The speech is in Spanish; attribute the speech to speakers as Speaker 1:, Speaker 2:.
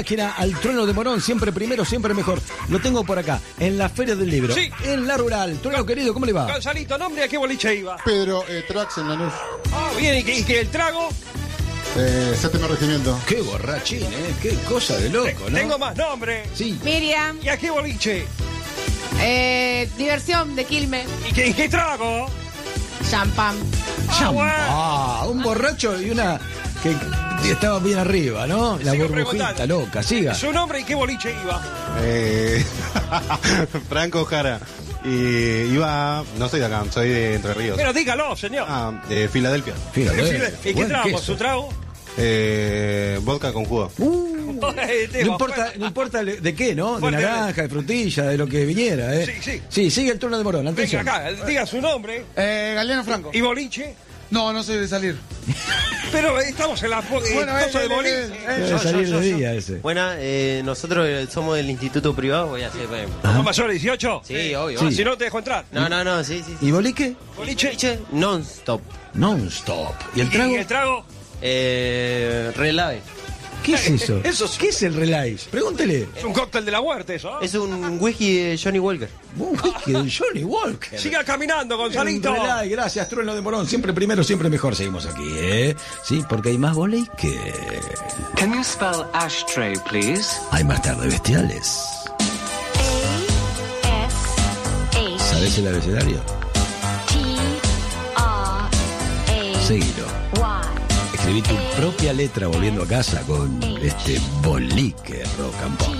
Speaker 1: Esquina al Trueno de Morón, siempre primero, siempre mejor. Lo tengo por acá, en la Feria del Libro.
Speaker 2: Sí.
Speaker 1: En la Rural. Trueno querido, ¿cómo le va?
Speaker 2: Gonzalito, ¿nombre a qué boliche iba?
Speaker 3: Pedro, Trax en Lanús.
Speaker 2: Ah, bien, ¿y que el trago?
Speaker 3: Séptimo regimiento.
Speaker 1: Qué borrachín, ¿eh? Qué cosa de loco, ¿no?
Speaker 2: Tengo más nombre.
Speaker 1: Sí.
Speaker 4: Miriam,
Speaker 2: ¿Y a qué boliche?
Speaker 4: diversión de Quilmes,
Speaker 2: ¿Y qué trago?
Speaker 4: champán.
Speaker 2: Bueno.
Speaker 1: Ah, un borracho y una que estaba bien arriba, ¿no? La
Speaker 2: Sigo
Speaker 1: burbujita
Speaker 2: preguntando.
Speaker 1: loca, siga.
Speaker 2: ¿Su nombre y qué boliche iba?
Speaker 5: Franco Jara. Y iba, no soy de acá, soy de Entre Ríos.
Speaker 2: Pero dígalo, señor.
Speaker 5: De Filadelfia.
Speaker 1: Fíjate.
Speaker 2: ¿Y qué trago? ¿Su trago?
Speaker 5: Vodka con jugo.
Speaker 1: No importa de qué, ¿no? De
Speaker 2: Fuerte.
Speaker 1: naranja, de frutilla, de lo que viniera, ¿eh?
Speaker 2: Sí, sí.
Speaker 1: Sí, sigue el Trueno de Morón,
Speaker 2: Venga
Speaker 1: atención.
Speaker 2: acá, diga su nombre.
Speaker 6: Galeano Franco.
Speaker 2: ¿Y boliche?
Speaker 6: No, no soy de salir.
Speaker 2: Pero estamos en la cosa de boliche.
Speaker 1: Debe salir de día ese.
Speaker 7: Buena, nosotros somos del instituto privado, voy a hacer...
Speaker 2: ¿Son mayores de 18?
Speaker 7: Sí, obvio.
Speaker 1: Sí.
Speaker 2: Si no, te dejo entrar.
Speaker 7: No, sí.
Speaker 1: ¿Y bolique?
Speaker 2: ¿Boliche?
Speaker 7: Non-stop.
Speaker 1: Non-stop. ¿Y el trago?
Speaker 2: ¿Y el trago?
Speaker 7: Relave.
Speaker 1: ¿Qué es eso?
Speaker 2: Eso sí.
Speaker 1: ¿Qué es el Relais? Pregúntele.
Speaker 2: Es un cóctel de la muerte eso, ¿eh?
Speaker 7: Es un whisky de Johnny Walker.
Speaker 1: Un whisky de Johnny Walker.
Speaker 2: Siga caminando, Gonzalito.
Speaker 1: Un Relais, gracias, Trueno de Morón. Siempre primero, siempre mejor. Seguimos aquí, ¿eh? Sí, porque hay más volei que...
Speaker 8: Can you spell ashtray, please?
Speaker 1: Hay más tarde bestiales. ¿Sabes el abecedario? Seguilo. Escribí tu propia letra volviendo a casa con este bolique rock and pop.